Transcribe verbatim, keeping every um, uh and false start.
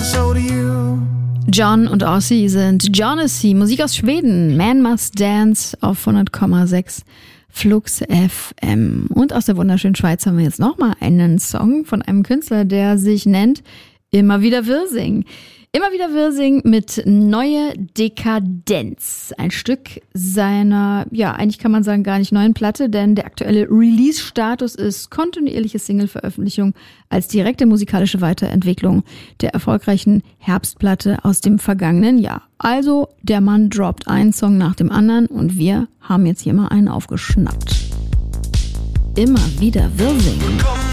so do you. John und Ossie sind Johnessy, Musik aus Schweden. Man Must Dance auf hundert Komma sechs Flux F M. Und aus der wunderschönen Schweiz haben wir jetzt nochmal einen Song von einem Künstler, der sich nennt Immer wieder Wirsing. Immer wieder Wirsing mit Neue Dekadenz. Ein Stück seiner, ja, eigentlich kann man sagen, gar nicht neuen Platte, denn der aktuelle Release-Status ist kontinuierliche Single-Veröffentlichung als direkte musikalische Weiterentwicklung der erfolgreichen Herbstplatte aus dem vergangenen Jahr. Also, der Mann droppt einen Song nach dem anderen und wir haben jetzt hier mal einen aufgeschnappt. Immer wieder Wirsing. Komm